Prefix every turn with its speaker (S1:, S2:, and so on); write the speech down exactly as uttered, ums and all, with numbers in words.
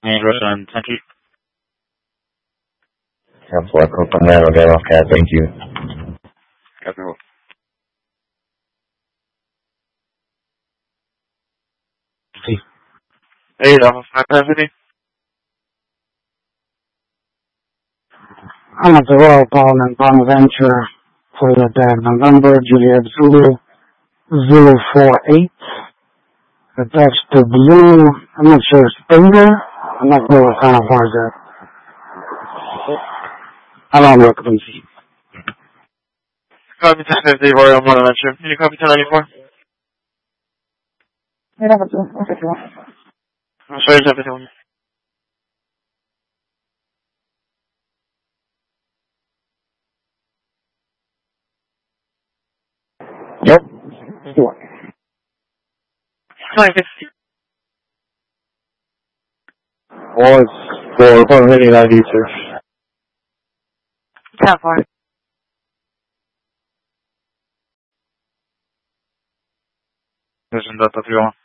S1: And Russian, thank you.
S2: Council Echo Command, I'll get off cat, thank you.
S1: Captain Wolf. Hey, Alpha five Pasadena.
S3: I'm at the Royal Palm in Bonaventure for the day of November, Juliet Zulu, Zulu four eight. That's the blue, I'm not sure it's finger. I'm not sure what kind of car is that. I don't look, let me see.
S1: Copy ten fifty, Royal Bonaventure. Can you copy ten ninety-four? I'm sorry, ten fifty-one.
S3: Yep. Sure.
S1: nine fifty.
S2: One for one ninety, sir.
S1: How far? Listen, Delta three one.